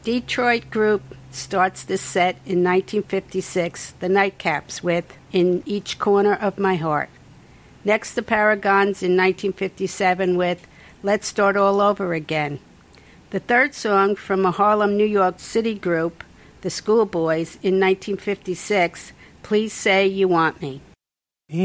Detroit group starts this set in 1956, the Nightcaps, with In Each Corner of My Heart. Next, the Paragons in 1957 with Let's Start All Over Again. The third song from a Harlem, New York City group, the Schoolboys, in 1956, Please Say You Want Me.